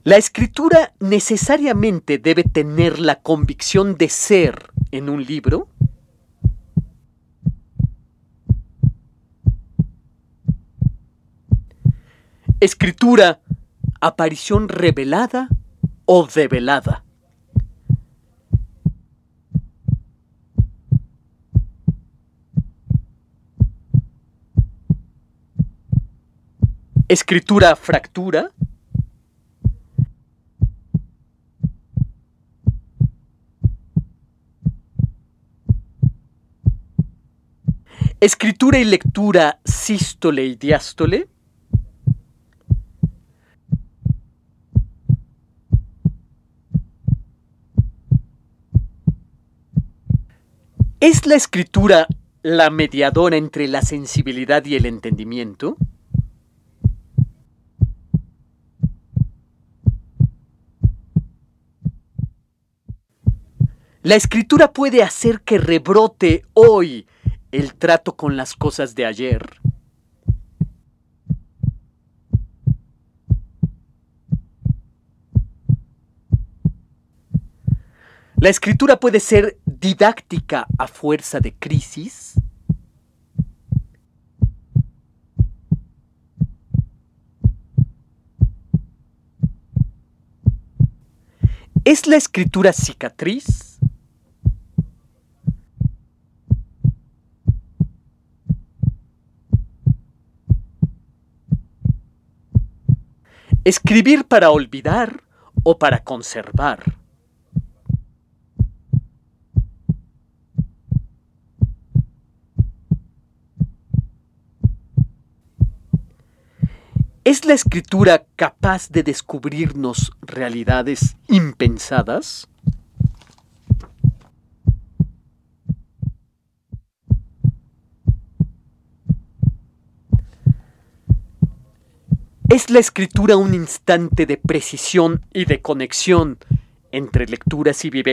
La escritura necesariamente debe tener la convicción de ser en un libro. Escritura, aparición revelada o develada. Escritura, fractura. Escritura y lectura, sístole y diástole. ¿Es la escritura la mediadora entre la sensibilidad y el entendimiento? La escritura puede hacer que rebrote hoy el trato con las cosas de ayer. La escritura puede ser didáctica a fuerza de crisis. ¿Es la escritura cicatriz? ¿Escribir para olvidar o para conservar? ¿Es la escritura capaz de descubrirnos realidades impensadas? ¿Es la escritura un instante de precisión y de conexión entre lecturas y vivencias?